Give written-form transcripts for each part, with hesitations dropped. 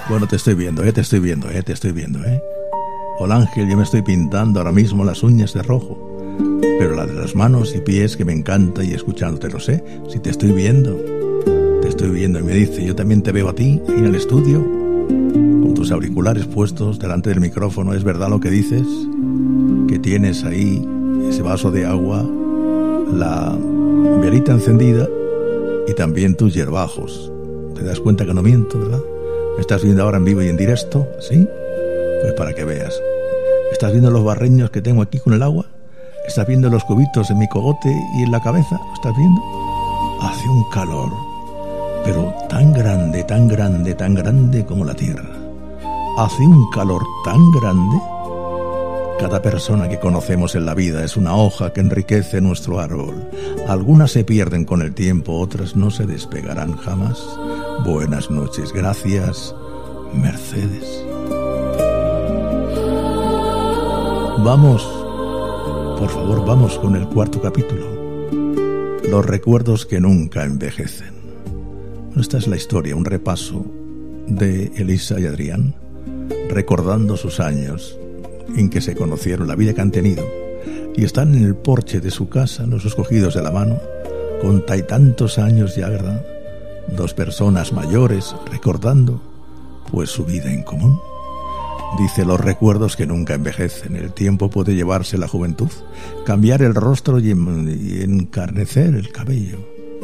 Bueno, te estoy viendo, te estoy viendo. Hola Ángel, yo me estoy pintando ahora mismo las uñas de rojo, pero la de las manos y pies que me encanta, y escuchándote lo sé, si te estoy viendo y me dice, yo también te veo a ti en el estudio, con tus auriculares puestos delante del micrófono. ¿Es verdad lo que dices? Que tienes ahí ese vaso de agua, la velita encendida y también tus hierbajos. ¿Te das cuenta que no miento, verdad? ¿Me estás viendo ahora en vivo y en directo? ¿Sí? Pues para que veas. ¿Estás viendo los barreños que tengo aquí con el agua? ¿Estás viendo los cubitos en mi cogote y en la cabeza? ¿Lo estás viendo? Hace un calor, pero tan grande, tan grande, tan grande como la tierra. Hace un calor tan grande. Cada persona que conocemos en la vida es una hoja que enriquece nuestro árbol. Algunas se pierden con el tiempo, otras no se despegarán jamás. Buenas noches, gracias, Mercedes. Vamos, por favor, vamos con el cuarto capítulo. Los recuerdos que nunca envejecen. Esta es la historia, un repaso de Elisa y Adrián, recordando sus años en que se conocieron, la vida que han tenido, y están en el porche de su casa, los escogidos de la mano, con tantos años ya, ¿verdad? Dos personas mayores recordando pues su vida en común. Dice, los recuerdos que nunca envejecen. El tiempo puede llevarse la juventud, cambiar el rostro y encarnecer el cabello,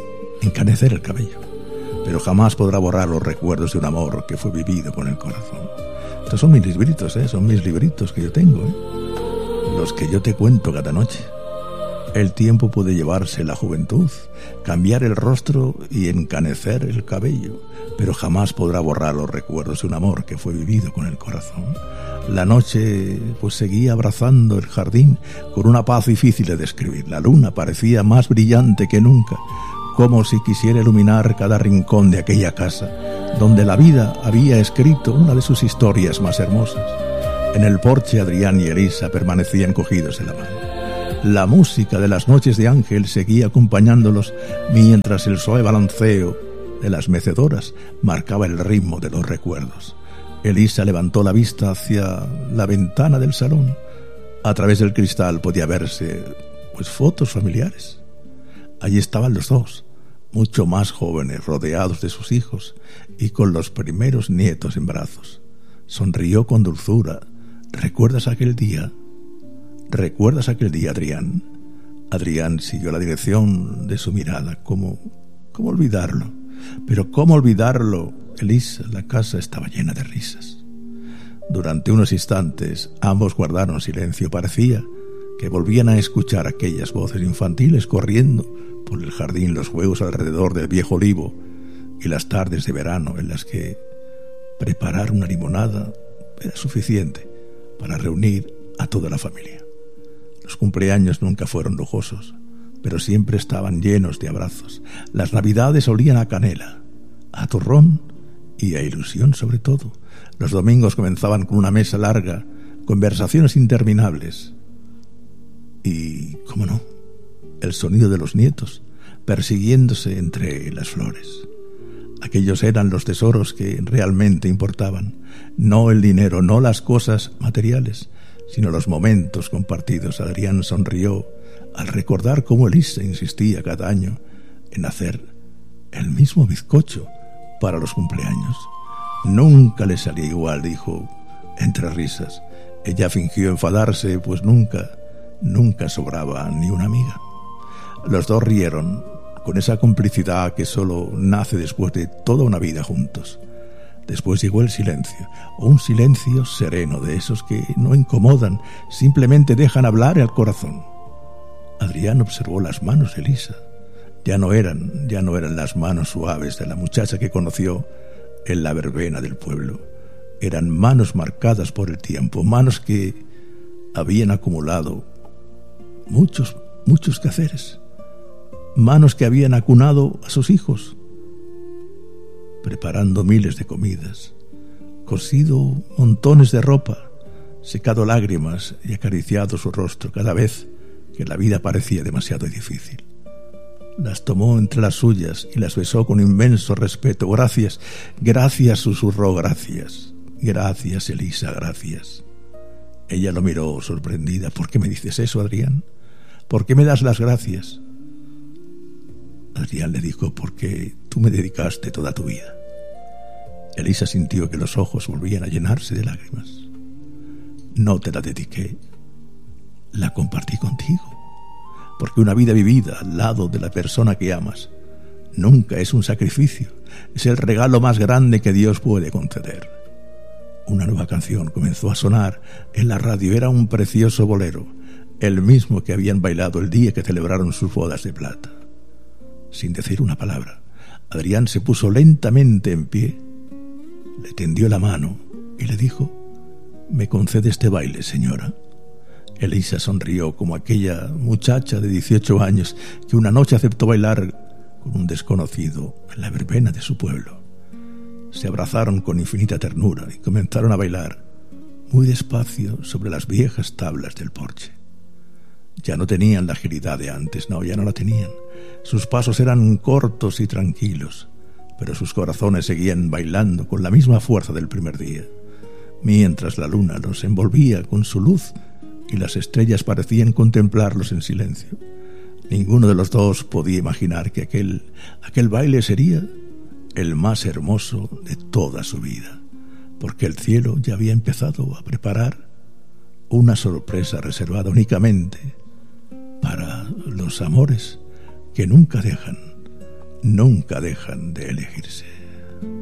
pero jamás podrá borrar los recuerdos de un amor que fue vivido con el corazón. Estos son mis libritos, son mis libritos que yo tengo, los que yo te cuento cada noche. El tiempo puede llevarse la juventud, cambiar el rostro y encanecer el cabello, pero jamás podrá borrar los recuerdos de un amor que fue vivido con el corazón. La noche pues seguía abrazando el jardín con una paz difícil de describir. La luna parecía más brillante que nunca, como si quisiera iluminar cada rincón de aquella casa, donde la vida había escrito una de sus historias más hermosas. En el porche Adrián y Elisa permanecían cogidos de la mano. La música de las noches de Ángel seguía acompañándolos mientras el suave balanceo de las mecedoras marcaba el ritmo de los recuerdos. Elisa levantó la vista hacia la ventana del salón. A través del cristal podía verse pues fotos familiares. Allí estaban los dos, mucho más jóvenes, rodeados de sus hijos y con los primeros nietos en brazos. Sonrió con dulzura. ¿Recuerdas aquel día, Adrián? Adrián siguió la dirección de su mirada. ¿Cómo olvidarlo? Pero ¿cómo olvidarlo? Elisa, la casa estaba llena de risas. Durante unos instantes ambos guardaron silencio. Parecía que volvían a escuchar aquellas voces infantiles corriendo por el jardín, los juegos alrededor del viejo olivo y las tardes de verano en las que preparar una limonada era suficiente para reunir a toda la familia. Los cumpleaños nunca fueron lujosos, pero siempre estaban llenos de abrazos. Las navidades olían a canela, a turrón y a ilusión sobre todo. Los domingos comenzaban con una mesa larga, conversaciones interminables. Y, cómo no, el sonido de los nietos persiguiéndose entre las flores. Aquellos eran los tesoros que realmente importaban, no el dinero, no las cosas materiales, sino los momentos compartidos. Adrián sonrió al recordar cómo Elisa insistía cada año en hacer el mismo bizcocho para los cumpleaños. Nunca le salía igual, dijo entre risas. Ella fingió enfadarse, pues nunca sobraba ni una amiga. Los dos rieron con esa complicidad que solo nace después de toda una vida juntos. Después llegó el silencio, un silencio sereno, de esos que no incomodan, simplemente dejan hablar al corazón. Adrián observó las manos de Elisa. Ya no eran las manos suaves de la muchacha que conoció en la verbena del pueblo. Eran manos marcadas por el tiempo, manos que habían acumulado muchos quehaceres, manos que habían acunado a sus hijos, preparando miles de comidas, cosido montones de ropa, secado lágrimas y acariciado su rostro cada vez que la vida parecía demasiado difícil. las tomó entre las suyas y las besó con inmenso respeto. Gracias, gracias, susurró, gracias. Gracias, Elisa, gracias. Ella lo miró sorprendida. ¿Por qué me dices eso, Adrián? ¿Por qué me das las gracias? Adrián le dijo: porque tú me dedicaste toda tu vida. Elisa sintió que los ojos volvían a llenarse de lágrimas. No te la dediqué, la compartí contigo, porque una vida vivida al lado de la persona que amas nunca es un sacrificio, es el regalo más grande que Dios puede conceder. Una nueva canción comenzó a sonar en la radio. Era un precioso bolero, el mismo que habían bailado el día que celebraron sus bodas de plata. Sin decir una palabra, Adrián se puso lentamente en pie, le tendió la mano y le dijo: ¿me concede este baile, señora? Elisa sonrió como aquella muchacha de 18 años que una noche aceptó bailar con un desconocido en la verbena de su pueblo. Se abrazaron con infinita ternura y comenzaron a bailar muy despacio sobre las viejas tablas del porche. Ya no tenían la agilidad de antes, no, ya no la tenían. Sus pasos eran cortos y tranquilos, pero sus corazones seguían bailando con la misma fuerza del primer día. Mientras la luna los envolvía con su luz y las estrellas parecían contemplarlos en silencio, ninguno de los dos podía imaginar que aquel baile sería el más hermoso de toda su vida, porque el cielo ya había empezado a preparar una sorpresa reservada únicamente para los amores que nunca dejan de elegirse.